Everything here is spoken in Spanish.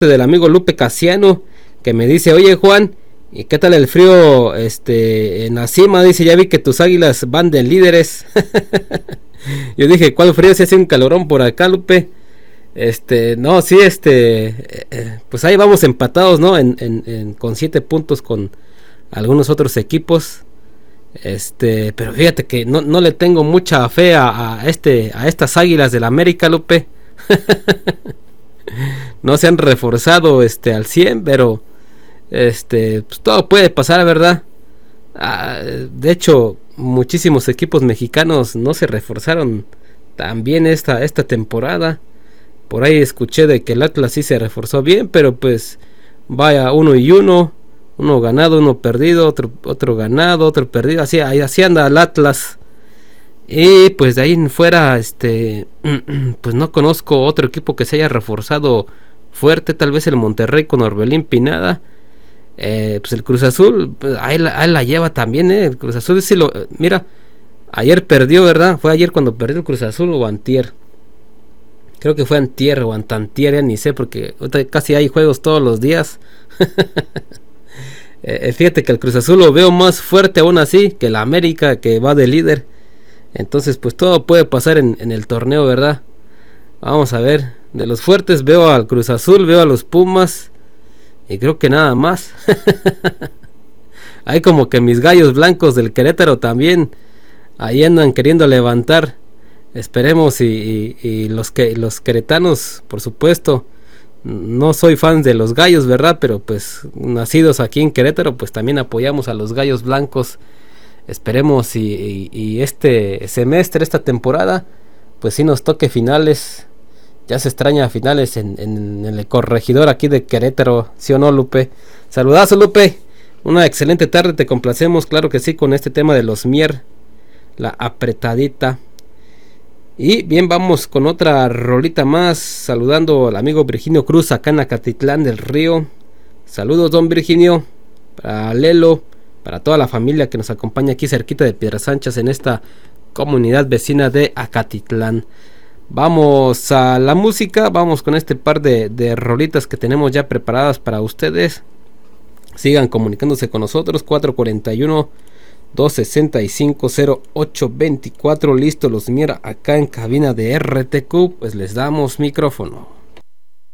del amigo Lupe Casiano, que me dice: oye Juan, ¿y qué tal el frío en la cima? Dice, ya vi que tus águilas van de líderes. Yo dije, ¿cuál frío? Si hace un calorón por acá, Lupe. No, sí, pues ahí vamos empatados, ¿no? Con 7 puntos con algunos otros equipos. Pero fíjate que no le tengo mucha fe a estas águilas del América, Lupe. No se han reforzado al 100, pero pues todo puede pasar, ¿verdad? De hecho, muchísimos equipos mexicanos no se reforzaron tan bien esta temporada. Por ahí escuché de que el Atlas sí se reforzó bien, pero pues vaya, uno ganado, uno perdido, otro ganado, otro perdido, así anda el Atlas. Y pues de ahí en fuera, pues no conozco otro equipo que se haya reforzado fuerte. Tal vez el Monterrey con Orbelín Pineda. Pues el Cruz Azul, pues ahí la lleva también, el Cruz Azul, sí mira, ayer perdió, ¿verdad? Fue ayer cuando perdió el Cruz Azul o antier. Creo que fue antier o antantier, ya ni sé, porque casi hay juegos todos los días. Fíjate que el Cruz Azul lo veo más fuerte aún así que el América, que va de líder. Entonces pues todo puede pasar en el torneo, ¿verdad? Vamos a ver. De los fuertes veo al Cruz Azul, veo a los Pumas, y creo que nada más. Hay como que mis gallos blancos del Querétaro también ahí andan queriendo levantar. Esperemos y los queretanos, por supuesto. No soy fan de los gallos, ¿verdad? Pero pues nacidos aquí en Querétaro, pues también apoyamos a los gallos blancos. Esperemos y este semestre, esta temporada, pues sí nos toque finales. Ya se extraña finales en el corregidor aquí de Querétaro, ¿sí o no, Lupe? Saludazo, Lupe. Una excelente tarde, te complacemos, claro que sí, con este tema de los Mier, la apretadita. Y bien, vamos con otra rolita más, saludando al amigo Virginio Cruz acá en Acatitlán del Río. Saludos, don Virginio, para Lelo, para toda la familia que nos acompaña aquí cerquita de Piedras Anchas en esta comunidad vecina de Acatitlán. Vamos a la música, vamos con este par de rolitas que tenemos ya preparadas para ustedes. Sigan comunicándose con nosotros, 441-265-0824, listo los mira acá en cabina de RTQ, pues les damos micrófono.